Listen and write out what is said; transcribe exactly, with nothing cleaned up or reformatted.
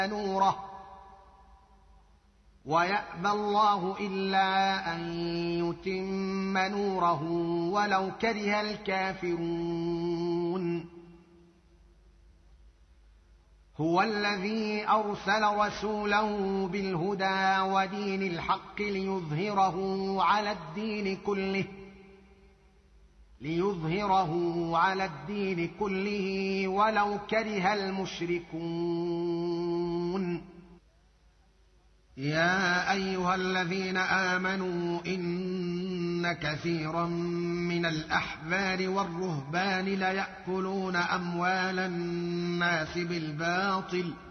نوره ويأبى الله إلا أن يتم نوره ولو كره الكافرون. هو الذي أرسل رسوله بالهدى ودين الحق ليظهره على الدين كله ليظهره على الدين كله ولو كره المشركون. يا أيها الذين آمنوا إن كثيرا من الأحبار والرهبان ليأكلون أموال الناس بالباطل